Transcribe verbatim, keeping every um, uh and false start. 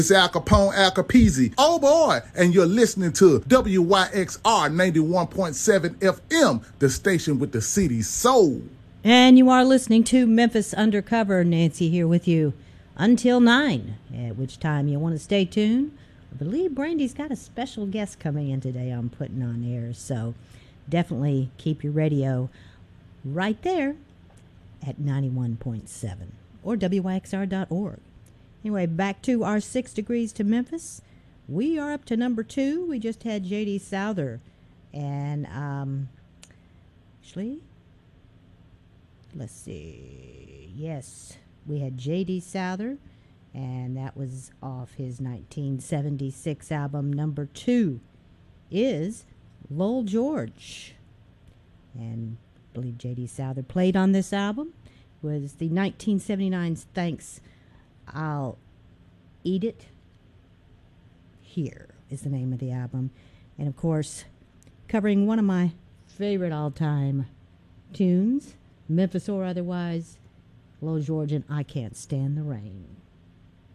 It's Al Capone, Al Capizzi. Oh boy, and you're listening to W Y X R ninety-one point seven F M, the station with the city's soul. And you are listening to Memphis Undercover. Nancy here with you until nine, at which time you want to stay tuned. I believe Brandy's got a special guest coming in today I'm putting on air, so definitely keep your radio right there at ninety-one point seven or W Y X R dot org. Anyway, back to our six degrees to Memphis. We are up to number two. We just had J D Souther. And, um, actually, let's see. Yes, we had J D Souther, and that was off his nineteen seventy-six album. Number two is Lowell George. And I believe J D Souther played on this album. It was the nineteen seventy-nine Thanks I'll Eat It Here is the name of the album. And of course, covering one of my favorite all-time tunes, Memphis or otherwise, Lowell George and I Can't Stand the Rain.